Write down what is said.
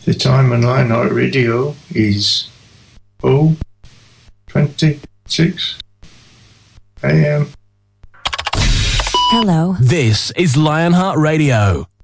The time on Lionheart Radio is 0:26 a.m. Hello. This is Lionheart Radio.